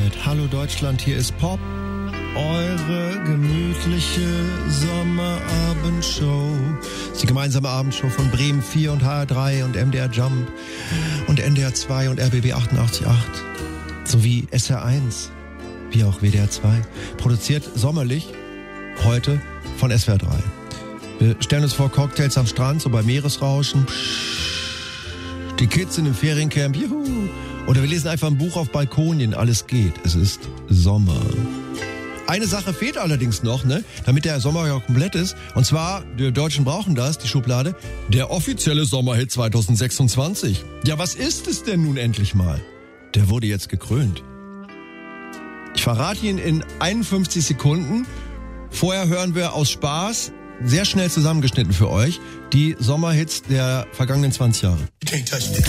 mit Hallo Deutschland, hier ist Pop, eure gemütliche Sommerabendshow. Das ist die gemeinsame Abendshow von Bremen 4 und HR3 und MDR Jump und NDR 2 und RBB 88.8 sowie SR1, wie auch WDR 2. Produziert sommerlich heute von SWR 3. Wir stellen uns vor Cocktails am Strand, so bei Meeresrauschen. Die Kids in dem Feriencamp, juhu. Oder wir lesen einfach ein Buch auf Balkonien, alles geht. Es ist Sommer. Eine Sache fehlt allerdings noch, ne, damit der Sommer ja komplett ist. Und zwar, die Deutschen brauchen das, die Schublade, der offizielle Sommerhit 2026. Ja, was ist es denn nun endlich mal? Der wurde jetzt gekrönt. Ich verrate ihn in 51 Sekunden. Vorher hören wir aus Spaß, sehr schnell zusammengeschnitten für euch, die Sommerhits der vergangenen 20 Jahre.